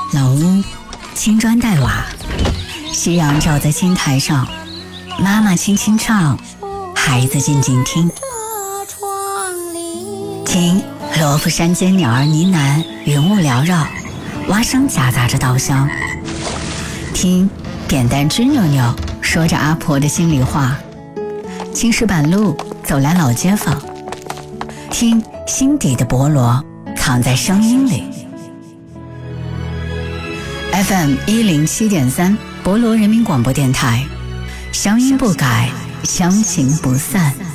老屋，青砖黛瓦，夕阳照在青苔上，妈妈轻轻唱，孩子静静听。听罗浮山间鸟儿呢喃，云雾缭绕，蛙声夹杂着稻香。听扁担吱扭扭，说着阿婆的心里话。青石板路，走来老街坊。听心底的菠萝，藏在声音里。FM 107.3，博罗人民广播电台，乡音不改，乡情不散。